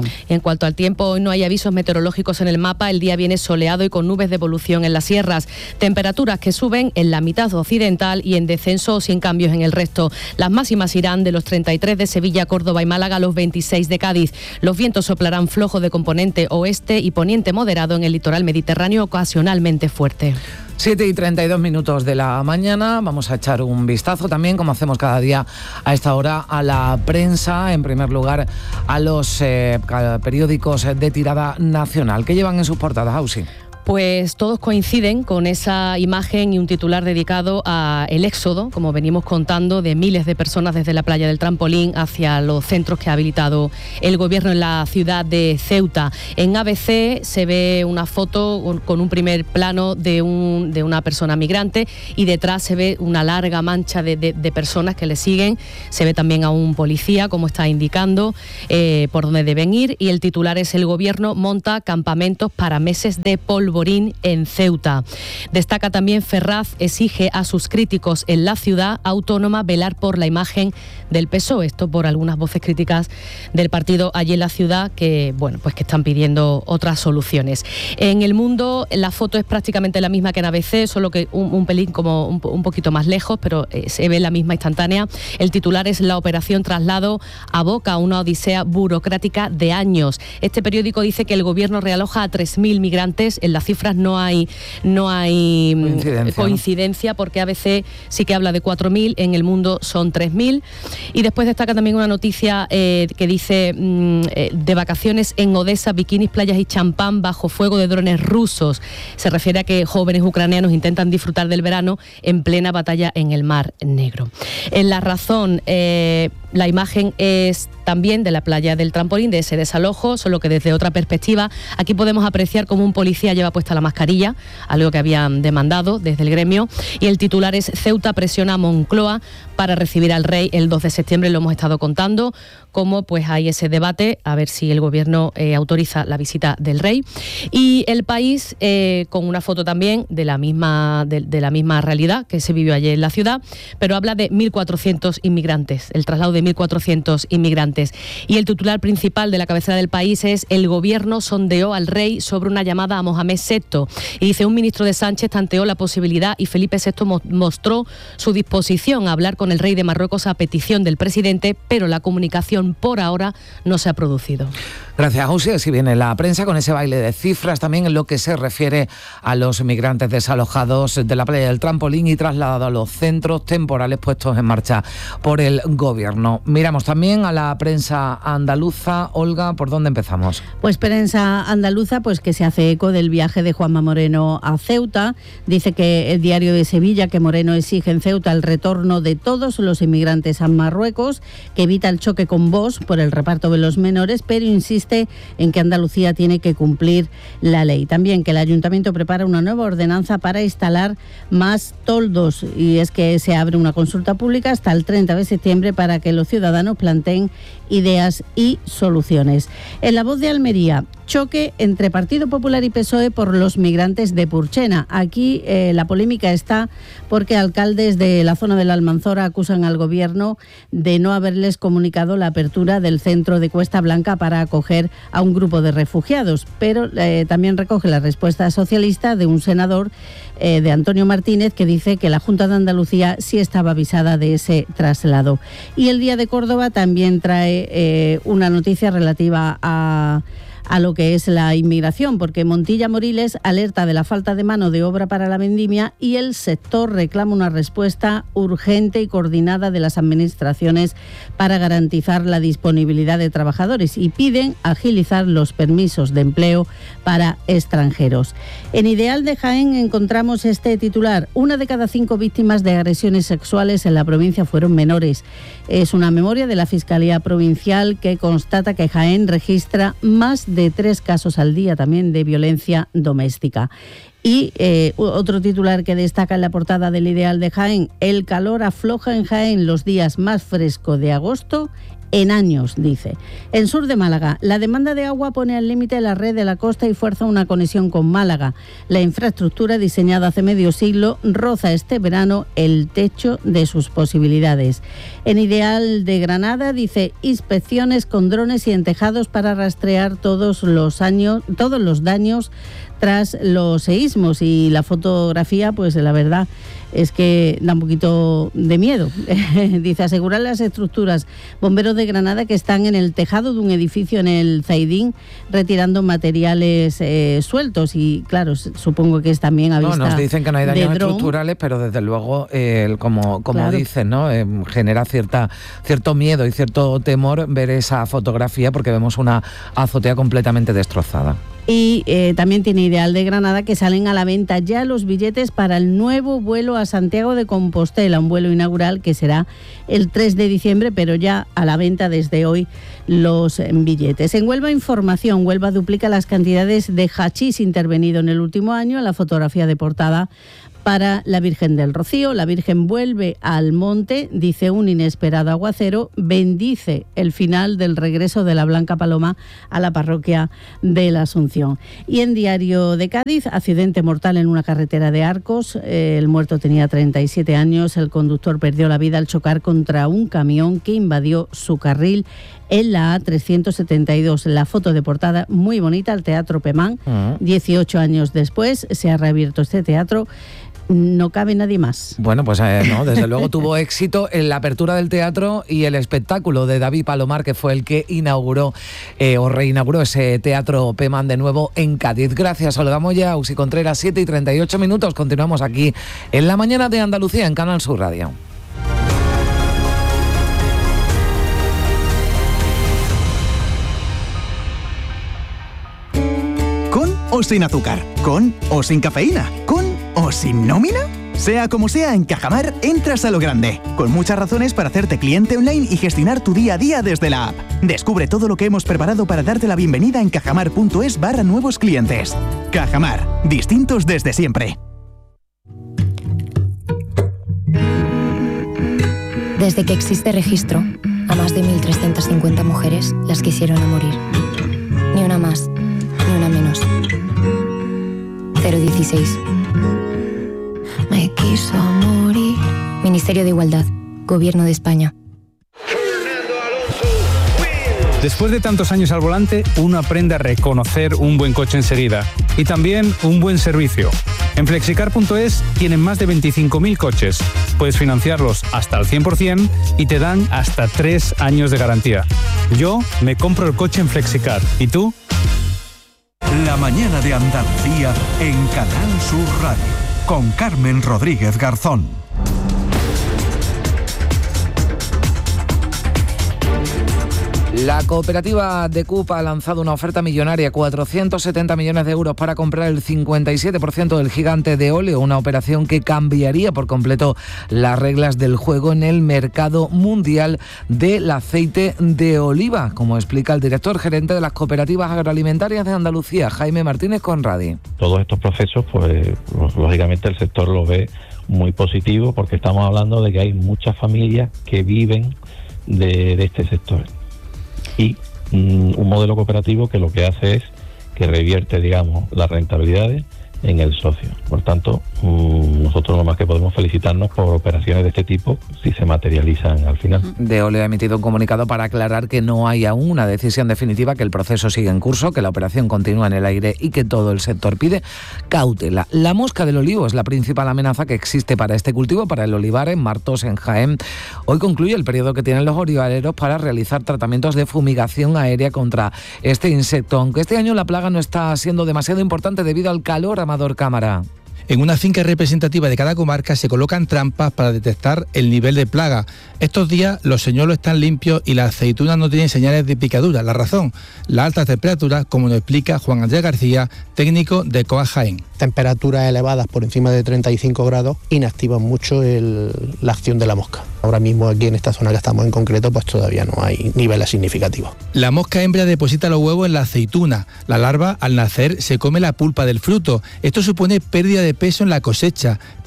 En cuanto al tiempo, hoy no hay avisos meteorológicos en el mapa. El día viene soleado y con nubes de evolución en las sierras. Temperaturas que suben en la mitad occidental y en descenso o sin cambios en el resto. Las máximas irán de los treinta y tres de Sevilla, Córdoba y Málaga a los veintiséis de Cádiz. Los vientos soplarán flojos de componente oeste y poniente moderado en el litoral mediterráneo, ocasionalmente fuerte. siete y treinta y dos minutos de la mañana. Vamos a echar un vistazo también, como hacemos cada día a esta hora, a la prensa. En primer lugar, a los eh, periódicos de tirada nacional. ¿Qué llevan en sus portadas, Ausi? Pues todos coinciden con esa imagen y un titular dedicado a el éxodo, como venimos contando, de miles de personas desde la playa del Trampolín hacia los centros que ha habilitado el gobierno en la ciudad de Ceuta. En A B C se ve una foto con un primer plano de, un, de una persona migrante y detrás se ve una larga mancha de, de, de personas que le siguen. Se ve también a un policía, como está indicando, eh, por dónde deben ir, y el titular es: el gobierno monta campamentos para meses de polvo en Ceuta. Destaca también: Ferraz exige a sus críticos en la ciudad autónoma velar por la imagen del P S O E. Esto por algunas voces críticas del partido allí en la ciudad que, bueno, pues que están pidiendo otras soluciones. En El Mundo la foto es prácticamente la misma que en A B C, solo que un, un pelín como un, un poquito más lejos, pero eh, se ve la misma instantánea. El titular es: la operación traslado aboca a una odisea burocrática de años. Este periódico dice que el gobierno realoja a tres mil migrantes. En la cifras no hay no hay coincidencia, coincidencia ¿no? Porque A B C sí que habla de cuatro mil, en El Mundo son tres mil. Y después destaca también una noticia eh, que dice mmm, eh, de vacaciones en Odessa, bikinis, playas y champán bajo fuego de drones rusos. Se refiere a que jóvenes ucranianos intentan disfrutar del verano en plena batalla en el Mar Negro. En La Razón, eh, la imagen es también de la playa del Trampolín, de ese desalojo, solo que desde otra perspectiva. Aquí podemos apreciar cómo un policía lleva puesta la mascarilla, algo que habían demandado desde el gremio, y el titular es: Ceuta presiona a Moncloa para recibir al rey el dos de septiembre. Lo hemos estado contando, cómo pues hay ese debate, a ver si el gobierno eh, autoriza la visita del rey. Y El País, eh, con una foto también de la misma de, de la misma realidad que se vivió ayer en la ciudad, pero habla de mil cuatrocientos inmigrantes, el traslado de mil cuatrocientos inmigrantes. Y el titular principal de la cabecera del País es: el gobierno sondeó al rey sobre una llamada a Mohamed sexto. Y dice: un ministro de Sánchez tanteó la posibilidad y Felipe sexto mo- mostró su disposición a hablar con el rey de Marruecos a petición del presidente, pero la comunicación por ahora no se ha producido. Gracias, José. Así viene la prensa con ese baile de cifras también en lo que se refiere a los migrantes desalojados de la playa del Trampolín y trasladados a los centros temporales puestos en marcha por el gobierno. Miramos también a la prensa andaluza. Olga, ¿por dónde empezamos? Pues prensa andaluza, pues que se hace eco del viaje de Juanma Moreno a Ceuta. Dice que el Diario de Sevilla que Moreno exige en Ceuta el retorno de todos los inmigrantes a Marruecos, que evita el choque con Vox por el reparto de los menores, pero insiste en que Andalucía tiene que cumplir la ley. También que el Ayuntamiento prepara una nueva ordenanza para instalar más toldos, y es que se abre una consulta pública hasta el treinta de septiembre para que los ciudadanos planteen ideas y soluciones. En La Voz de Almería, choque entre Partido Popular y P S O E por los migrantes de Purchena. Aquí eh, la polémica está porque alcaldes de la zona de la Almanzora acusan al gobierno de no haberles comunicado la apertura del centro de Cuesta Blanca para acoger a un grupo de refugiados, pero eh, también recoge la respuesta socialista de un senador, eh, de Antonio Martínez, que dice que la Junta de Andalucía sí estaba avisada de ese traslado. Y El Día de Córdoba también trae eh, una noticia relativa a a lo que es la inmigración, porque Montilla Moriles alerta de la falta de mano de obra para la vendimia y el sector reclama una respuesta urgente y coordinada de las administraciones para garantizar la disponibilidad de trabajadores y piden agilizar los permisos de empleo para extranjeros. En Ideal de Jaén encontramos este titular: una de cada cinco víctimas de agresiones sexuales en la provincia fueron menores. Es una memoria de la Fiscalía Provincial que constata que Jaén registra más de tres casos al día también de violencia doméstica. Y eh, otro titular que destaca en la portada del Ideal de Jaén: el calor afloja en Jaén, los días más frescos de agosto en años, dice. En sur de Málaga, la demanda de agua pone al límite la red de la costa y fuerza una conexión con Málaga. La infraestructura diseñada hace medio siglo roza este verano el techo de sus posibilidades. En Ideal de Granada, dice, inspecciones con drones y en tejados para rastrear todos los años, todos los daños tras los seísmos, y la fotografía, pues la verdad es que da un poquito de miedo. Dice, asegurar las estructuras. Bomberos de Granada que están en el tejado de un edificio en el Zaidín retirando materiales eh, sueltos, y claro, supongo que es también a vista. No, nos dicen que no hay daños de dron. estructurales, pero desde luego, eh, como, como Claro. dicen, ¿no? Eh, genera cierta, cierto miedo y cierto temor ver esa fotografía, porque vemos una azotea completamente destrozada. Y eh, también tiene Ideal de Granada que salen a la venta ya los billetes para el nuevo vuelo a Santiago de Compostela, un vuelo inaugural que será el tres de diciembre, pero ya a la venta desde hoy los billetes. En Huelva, información, Huelva duplica las cantidades de hachís intervenido en el último año. La fotografía de portada para la Virgen del Rocío. La Virgen vuelve al monte, dice, un inesperado aguacero bendice el final del regreso de la Blanca Paloma a la parroquia de la Asunción. Y en Diario de Cádiz, accidente mortal en una carretera de Arcos. Eh, el muerto tenía treinta y siete años. El conductor perdió la vida al chocar contra un camión que invadió su carril en la A trescientos setenta y dos. La foto de portada muy bonita, el Teatro Pemán. Uh-huh. dieciocho años después se ha reabierto este teatro. No cabe nadie más. Bueno, pues eh, no, desde luego tuvo éxito en la apertura del teatro y el espectáculo de David Palomar, que fue el que inauguró eh, o reinauguró ese Teatro Pemán de nuevo en Cádiz. Gracias, Olga Moya, Uxi Contreras, siete y treinta y ocho minutos. Continuamos aquí en La Mañana de Andalucía en Canal Sur Radio. ¿Con o sin azúcar? ¿Con o sin cafeína? ¿Con o sin nómina? Sea como sea, en Cajamar entras a lo grande, con muchas razones para hacerte cliente online y gestionar tu día a día desde la app. Descubre todo lo que hemos preparado para darte la bienvenida en cajamar.es barra nuevos clientes. Cajamar, distintos desde siempre. Desde que existe registro, a más de mil trescientas cincuenta mujeres las quisieron a morir. Ni una más, ni una menos. cero dieciséis. Me quiso morir. Ministerio de Igualdad, Gobierno de España. Después de tantos años al volante, uno aprende a reconocer un buen coche enseguida y también un buen servicio. En flexicar punto es tienen más de veinticinco mil coches. Puedes financiarlos hasta el cien por ciento y te dan hasta tres años de garantía. Yo me compro el coche en Flexicar. ¿Y tú? La Mañana de Andalucía en Canal Sur Radio con Carmen Rodríguez Garzón. La cooperativa de C U P ha lanzado una oferta millonaria, cuatrocientos setenta millones de euros para comprar el cincuenta y siete por ciento del gigante de óleo, una operación que cambiaría por completo las reglas del juego en el mercado mundial del aceite de oliva, como explica el director gerente de las cooperativas agroalimentarias de Andalucía, Jaime Martínez Conradi. Todos estos procesos, pues lógicamente el sector lo ve muy positivo, porque estamos hablando de que hay muchas familias que viven de, de este sector. Y mm, un modelo cooperativo que lo que hace es que revierte, digamos, las rentabilidades en el socio. Por tanto, mmm, nosotros lo más que podemos felicitarnos por operaciones de este tipo si se materializan al final. De Óleo ha emitido un comunicado para aclarar que no hay aún una decisión definitiva, que el proceso sigue en curso, que la operación continúa en el aire y que todo el sector pide cautela. La mosca del olivo es la principal amenaza que existe para este cultivo, para el olivar en Martos, en Jaén. Hoy concluye el periodo que tienen los olivareros para realizar tratamientos de fumigación aérea contra este insecto, aunque este año la plaga no está siendo demasiado importante debido al calor. Amador Cámara. En una finca representativa de cada comarca se colocan trampas para detectar el nivel de plaga. Estos días los señuelos están limpios y las aceitunas no tienen señales de picadura. La razón, las altas temperaturas, como nos explica Juan Andrés García, técnico de C O A Jaén. Temperaturas elevadas por encima de treinta y cinco grados inactivan mucho el, la acción de la mosca. Ahora mismo aquí en esta zona que estamos en concreto, pues todavía no hay niveles significativos. La mosca hembra deposita los huevos en la aceituna. La larva, al nacer, se come la pulpa del fruto. Esto supone pérdida de peso en la cosecha,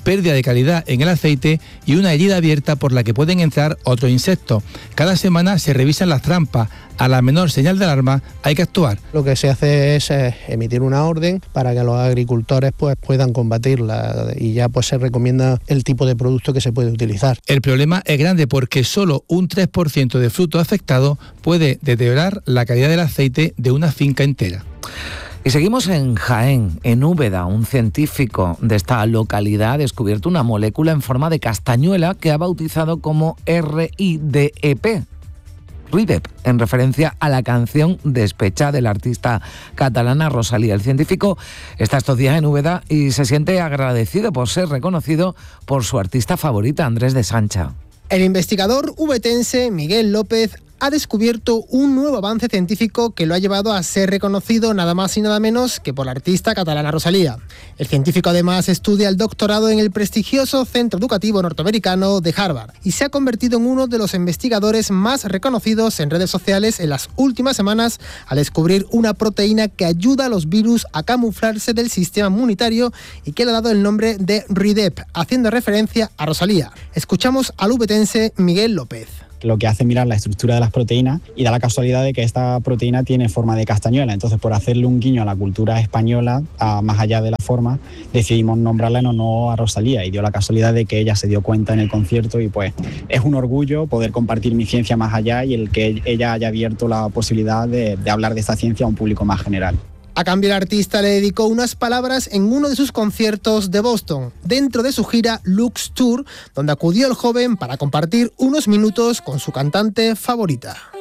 pérdida de calidad en el aceite y una herida abierta por la que pueden entrar otros insectos. Cada semana se revisan las trampas. A la menor señal de alarma hay que actuar. Lo que se hace es eh, emitir una orden para que los agricultores pues, puedan combatirla y ya pues se recomienda el tipo de producto que se puede utilizar. El problema es grande porque solo un tres por ciento de fruto afectado puede deteriorar la calidad del aceite de una finca entera. Y seguimos en Jaén, en Úbeda. Un científico de esta localidad ha descubierto una molécula en forma de castañuela que ha bautizado como R I D E P. RIDEP, en referencia a la canción Despecha de la artista catalana Rosalía. El científico está estos días en Úbeda y se siente agradecido por ser reconocido por su artista favorita, Andrés de Sancha. El investigador ubetense Miguel López ha descubierto un nuevo avance científico que lo ha llevado a ser reconocido nada más y nada menos que por la artista catalana Rosalía. El científico además estudia el doctorado en el prestigioso Centro Educativo Norteamericano de Harvard y se ha convertido en uno de los investigadores más reconocidos en redes sociales en las últimas semanas al descubrir una proteína que ayuda a los virus a camuflarse del sistema inmunitario y que le ha dado el nombre de RIDEP, haciendo referencia a Rosalía. Escuchamos al ubetense Miguel López. Lo que hace mirar la estructura de las proteínas y da la casualidad de que esta proteína tiene forma de castañuela. Entonces, por hacerle un guiño a la cultura española, a, más allá de la forma, decidimos nombrarla en honor a Rosalía y dio la casualidad de que ella se dio cuenta en el concierto y pues es un orgullo poder compartir mi ciencia más allá y el que ella haya abierto la posibilidad de, de hablar de esta ciencia a un público más general. A cambio, el artista le dedicó unas palabras en uno de sus conciertos de Boston, dentro de su gira Lux Tour, donde acudió el joven para compartir unos minutos con su cantante favorita.